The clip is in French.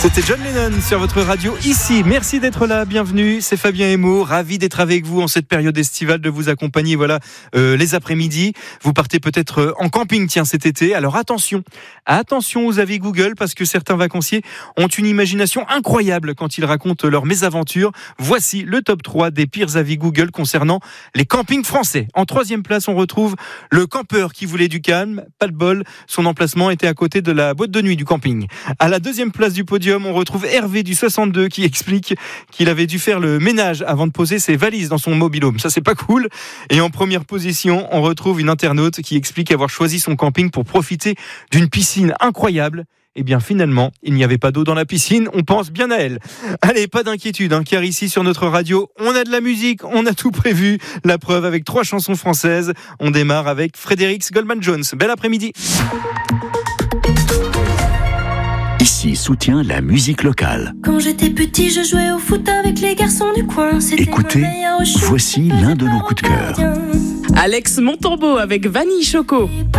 C'était John Lennon sur votre radio ici. Merci d'être là, bienvenue. C'est Fabien Emo, ravi d'être avec vous en cette période estivale, de vous accompagner les après-midi. Vous partez peut-être en camping cet été. Alors attention aux avis Google parce que certains vacanciers ont une imagination incroyable quand ils racontent leurs mésaventures. Voici le top 3 des pires avis Google concernant les campings français. En 3e place, on retrouve le campeur qui voulait du calme. Pas de bol, son emplacement était à côté de la boîte de nuit du camping. À la 2e place du podium, on retrouve Hervé du 62 qui explique qu'il avait dû faire le ménage avant de poser ses valises dans son mobil-home. Ça, c'est pas cool. Et en première position, on retrouve une internaute qui explique avoir choisi son camping pour profiter d'une piscine incroyable. Eh bien, finalement, il n'y avait pas d'eau dans la piscine. On pense bien à elle. Allez, pas d'inquiétude, car ici, sur notre radio, on a de la musique, on a tout prévu. La preuve avec 3 chansons françaises. On démarre avec Frédéric Goldman Jones. Bel après-midi. Ici soutient la musique locale. Quand j'étais petit, je jouais au foot avec les garçons du coin. Écoutez, voici l'un de nos coups de cœur. Alex Montambeau avec Vanille Choco.